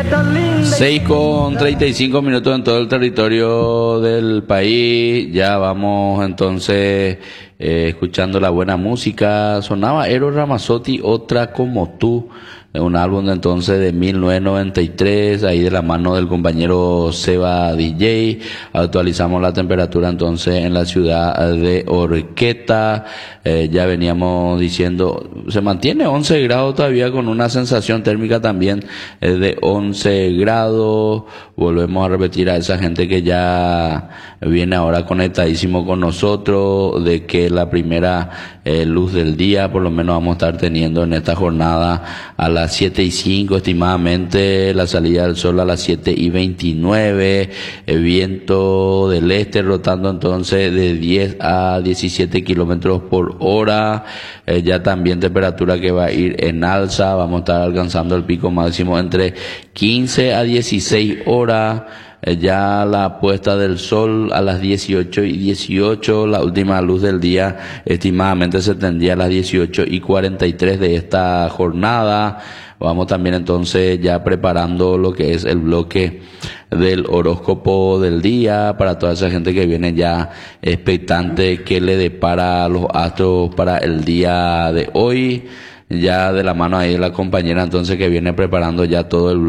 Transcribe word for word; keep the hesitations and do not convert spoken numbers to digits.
seis con treinta y cinco minutos en todo el territorio del país. Ya vamos entonces eh, escuchando la buena música. Sonaba Eros Ramazzotti, Otra como tú, un álbum de entonces de mil novecientos noventa y tres, ahí de la mano del compañero Seba D J. Actualizamos la temperatura entonces en la ciudad de Horqueta. Eh, ya veníamos diciendo, se mantiene once grados todavía, con una sensación térmica también eh, de once grados. Volvemos a repetir a esa gente que ya viene ahora conectadísimo con nosotros, de que la primera eh, luz del día por lo menos vamos a estar teniendo en esta jornada a las siete y cinco estimadamente, la salida del sol a las siete y veintinueve, el viento del este rotando entonces de diez a diecisiete kilómetros por hora. Eh, ya también temperatura que va a ir en alza, vamos a estar alcanzando el pico máximo entre quince a dieciséis horas. Eh, ya la puesta del sol a las dieciocho y dieciocho, la última luz del día estimadamente se tendría a las dieciocho y cuarenta y tres de esta jornada. Vamos también entonces ya preparando lo que es el bloque del horóscopo del día para toda esa gente que viene ya expectante que le depara los astros para el día de hoy. Ya de la mano ahí de la compañera entonces que viene preparando ya todo el bloque